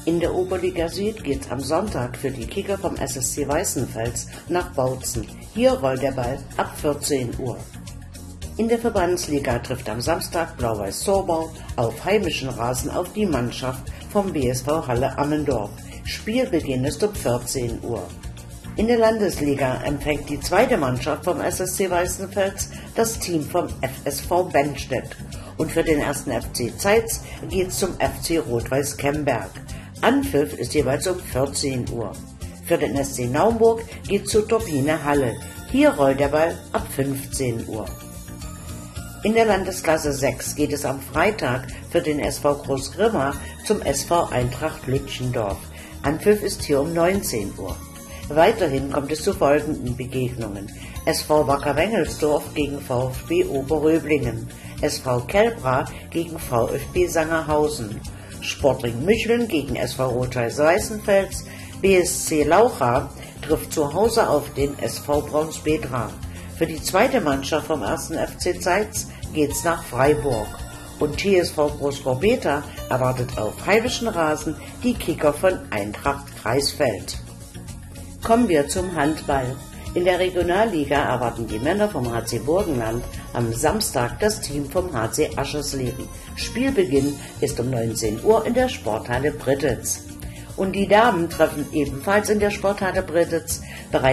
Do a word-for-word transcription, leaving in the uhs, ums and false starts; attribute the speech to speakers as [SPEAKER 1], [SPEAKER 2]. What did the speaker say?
[SPEAKER 1] In der Oberliga Süd geht's am Sonntag für die Kicker vom S S C Weißenfels nach Bautzen. Hier rollt der Ball ab vierzehn Uhr. In der Verbandsliga trifft am Samstag Blau-Weiß Zorbau auf heimischen Rasen auf die Mannschaft vom B S V Halle Ammendorf. Spielbeginn ist um vierzehn Uhr. In der Landesliga empfängt die zweite Mannschaft vom S S C Weißenfels das Team vom F S V Bennstedt. Und für den ersten F C Zeitz geht's zum F C Rot-Weiß Kemberg. Anpfiff ist jeweils um vierzehn Uhr. Für den S C Naumburg geht's zu Turbine Halle. Hier rollt der Ball ab fünfzehn Uhr. In der Landesklasse sechs geht es am Freitag für den S V Großgrimma zum S V Eintracht Lütchendorf. Anpfiff ist hier um neunzehn Uhr. Weiterhin kommt es zu folgenden Begegnungen: S V Wacker Wengelsdorf gegen VfB Oberröblingen, S V Kelbra gegen VfB Sangerhausen, Sportring Micheln gegen S V Rot-Weiß Weißenfels, B S C Laucha trifft zu Hause auf den S V Braunsbedra. Für die zweite Mannschaft vom ersten F C Zeitz geht's nach Freiburg. Und T S V Großgorbeta erwartet auf heimischen Rasen die Kicker von Eintracht Kreisfeld. Kommen wir zum Handball. In der Regionalliga erwarten die Männer vom H C Burgenland am Samstag das Team vom H C Aschersleben. Spielbeginn ist um neunzehn Uhr in der Sporthalle Brittitz. Und die Damen treffen ebenfalls in der Sporthalle Brittitz. Bereits